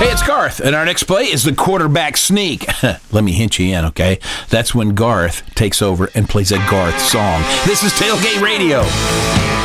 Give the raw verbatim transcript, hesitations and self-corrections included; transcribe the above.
Hey, it's Garth, and our next play is the quarterback sneak. Let me hint you in, okay? That's when Garth takes over and plays a Garth song. This is Tailgate Radio.